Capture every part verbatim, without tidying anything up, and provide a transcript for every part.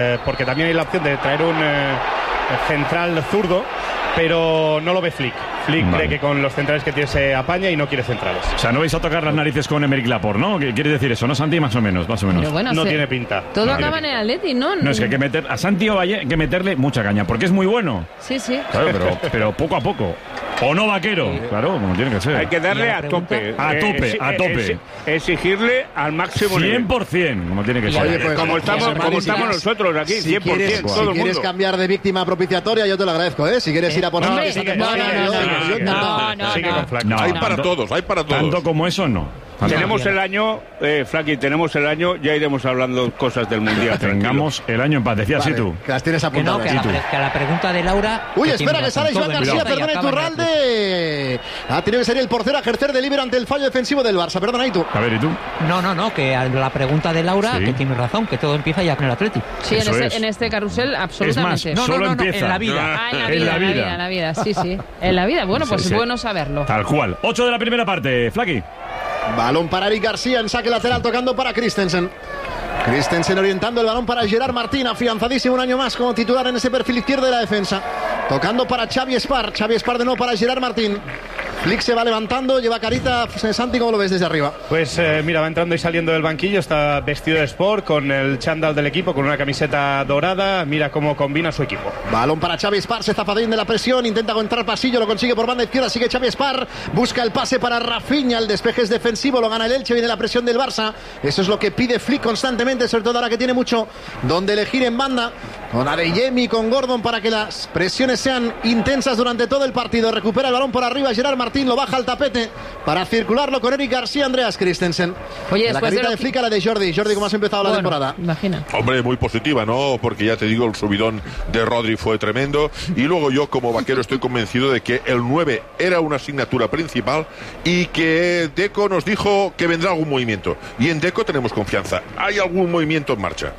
eh, porque también hay la opción de traer un eh, central zurdo, pero no lo ve Flick. Flick vale. cree que con los centrales que tiene se apaña y no quiere centrales. O sea, no vais a tocar las narices con Aymeric Laporte, ¿no? ¿Qué quiere decir eso, no, Santi? Más o menos, más o menos. Bueno, no se... tiene pinta. Todo no acaba en el Atleti, ¿no? No, es que hay que meter a Santi Ovalle, hay que meterle mucha caña, porque es muy bueno. Sí, sí. Claro, pero, pero poco a poco. O no vaquero, claro, como tiene que ser. Hay que darle a tope. A tope, a tope. Exigirle al máximo nivel. cien por ciento, como tiene que ser. Oye, pues, como estamos, como estamos nosotros aquí, si cien por ciento, quieres, todo si el mundo. quieres cambiar de víctima propiciatoria, yo te lo agradezco, ¿eh? Si quieres ir a por... No, Hombre, sí, no, no, no, no, no, Sigue con Flack. No, hay no, para no, todos, hay para todos. Tanto como eso, no. Tenemos el año, eh, Flaky, tenemos el año, ya iremos hablando cosas del Mundial. Tengamos el año en paz, decías vale, sí tú. Que las tienes Que no, apuntadas. que a, la, pre- que a la pregunta de Laura... Uy, que espera, tiene que sale razón, Joan todo García, empieza y perdona acaba en el Iturralde. Ha tenido que salir el portero a ejercer de líbero ante el fallo defensivo del Barça. Perdona, ¿y tú? A ver, ¿y tú? No, no, no, que a la pregunta de Laura, Sí. que tiene razón, que todo empieza ya con el Atleti. Sí, en, Eso ese, es. en este carrusel, absolutamente. Es más, No, solo no, no, no, empieza. en la vida. Ah, en la En vida, la en la vida. vida, en la vida, sí, sí. En la vida, bueno, pues Sí, es sí. bueno saberlo. Tal cual. ocho de la primera parte, Flaky. Balón para Eric García en saque lateral tocando para Christensen. Christensen orientando el balón para Gerard Martín, afianzadísimo un año más como titular en ese perfil izquierdo de la defensa. Tocando para Xavi Espar, Xavi Espar de nuevo para Gerard Martín. Flick se va levantando, lleva carita. Santi, ¿cómo lo ves desde arriba? Pues eh, mira, va entrando y saliendo del banquillo, está vestido de sport con el chándal del equipo, con una camiseta dorada, mira cómo combina su equipo. Balón para Xavi Espar, se zafadín de la presión, intenta entrar pasillo, lo consigue por banda izquierda, sigue Xavi Espar, busca el pase para Rafinha, el despeje es defensivo, lo gana el Elche, viene la presión del Barça, eso es lo que pide Flick constantemente, sobre todo ahora que tiene mucho donde elegir en banda, con Adeyemi, con Gordon, para que las presiones sean intensas durante todo el partido. Recupera el balón por arriba Gerard Martín, lo baja al tapete para circularlo con Eric García, Andreas Christensen. Oye, la después carita de, de lo... Flick a la de Jordi. Jordi, ¿cómo has empezado la bueno, temporada? Imagina. Hombre, muy positiva, ¿no? Porque ya te digo, el subidón de Rodri fue tremendo. Y luego yo, como vaquero, estoy convencido de que el nueve era una asignatura principal y que Deco nos dijo que vendrá algún movimiento. Y en Deco tenemos confianza. Hay algún movimiento en marcha.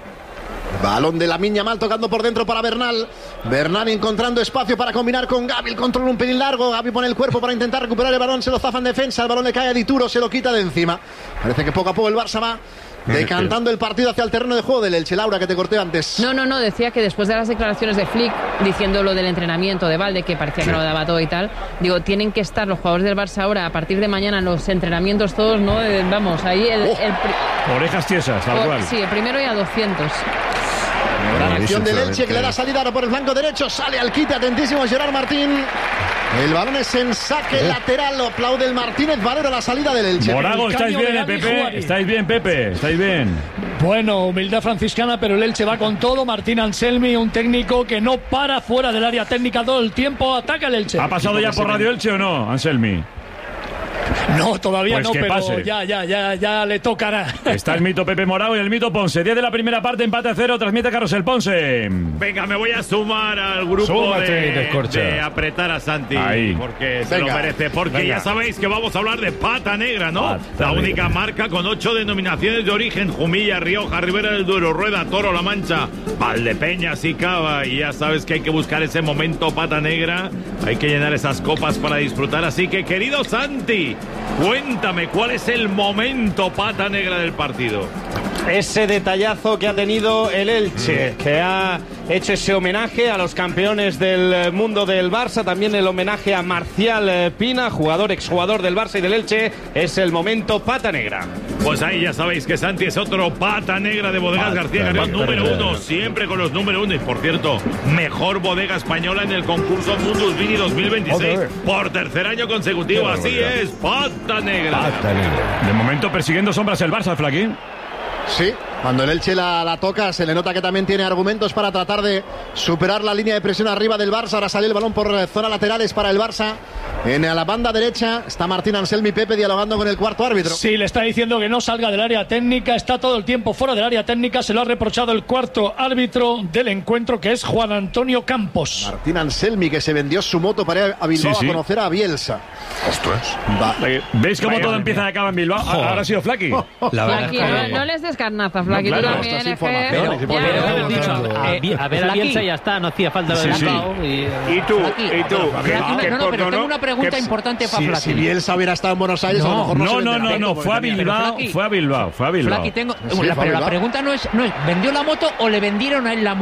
Balón de Lamine Yamal tocando por dentro para Bernal. Bernal encontrando espacio para combinar con Gavi. El control un pelín largo. Gavi pone el cuerpo para intentar recuperar el balón. Se lo zafa en defensa. El balón le cae a Dituro. Se lo quita de encima. Parece que poco a poco el Barça va decantando el partido hacia el terreno de juego del Elche. Laura, que te corté antes. No, no, no, decía que después de las declaraciones de Flick diciendo lo del entrenamiento de Valde, que parecía sí. que no lo daba todo y tal, digo, tienen que estar los jugadores del Barça ahora, a partir de mañana, en los entrenamientos todos, ¿no? Eh, vamos, ahí el... Oh, el pri... Orejas tiesas, tal o, cual. Sí, el primero y a doscientos. La acción del Elche que le da salida por el flanco derecho, sale al quite, atentísimo Gerard Martín. El balón es en saque ¿Eh? lateral, lo aplaude el Martínez Valero, la salida del Elche. Morago, ¿estáis bien, eh, Pepe? ¿Estáis bien, Pepe? ¿Estáis bien? Bueno, humildad franciscana, pero el Elche va con todo. Martín Anselmi, un técnico que no para fuera del área técnica todo el tiempo, ataca el Elche. ¿Ha pasado ya por Radio Elche o no, Anselmi? No, todavía pues no, pero pase. ya, ya, ya, ya le tocará. Está el mito Pepe Morago y el mito Ponce. diez de la primera parte, empate a cero, transmite Carlos el Ponce. Venga, me voy a sumar al grupo Súmate, de, de apretar a Santi. Ahí. Porque se Venga. lo merece. Porque Venga. ya sabéis que vamos a hablar de Pata Negra, ¿no? Pata la negra. única marca con ocho denominaciones de origen: Jumilla, Rioja, Ribera del Duero, Rueda, Toro, La Mancha, Valdepeñas y Cava. Y ya sabes que hay que buscar ese momento Pata Negra. Hay que llenar esas copas para disfrutar. Así que, querido Santi, cuéntame cuál es el momento Pata Negra del partido. Ese detallazo que ha tenido el Elche, que ha hecho ese homenaje a los campeones del mundo del Barça, también el homenaje a Marcial Pina, jugador, exjugador del Barça y del Elche. Es el momento Pata Negra. Pues ahí ya sabéis que Santi es otro Pata Negra de Bodegas Pata García Carrión, número negra. uno, siempre con los número uno. Y por cierto, mejor bodega española en el concurso Mundus Vini dos mil veintiséis por tercer año consecutivo. Así es, Pata Negra. Pata Negra. De momento persiguiendo sombras el Barça, Flaquín. Sí, cuando el Elche la, la toca se le nota que también tiene argumentos para tratar de superar la línea de presión arriba del Barça. Ahora sale el balón por zona laterales para el Barça. En la banda derecha está Martín Anselmi Pepe dialogando con el cuarto árbitro. Sí, le está diciendo que no salga del área técnica, está todo el tiempo fuera del área técnica. Se lo ha reprochado el cuarto árbitro del encuentro, que es Juan Antonio Campos. Martín Anselmi, que se vendió su moto para ir a Bilbao Sí, sí. a conocer a Bielsa. Ostras. Va. ¿Veis cómo Vaya, todo vaya. empieza y acaba en Bilbao? Joder. Ahora ha sido Flaqui. Flaqui, no, no les des carnaza, Flaqui, No, claro, tú también. estas Es que, informaciones, ya, podría haber dicho, ya, Eh, Bi- a ver a Flaqui. Bielsa y ya está, no hacía falta lo Sí, del sí. Bilbao. Y, Y tú, Flaqui, y tú. Flaqui, que- una- que no, no, pero por- tengo una pregunta que- importante para Si, Flaqui. si Bielsa hubiera estado en Buenos Aires, a lo No, mejor no, No, se no, no, venderá. no, fue a Tenía- Bilbao, Flaqui- fue a Bilbao, fue a Bilbao. Flaqui, tengo, Sí, la- fue a pero la Bilbao. pregunta no es, no es, ¿vendió la moto o le vendieron a él la moto?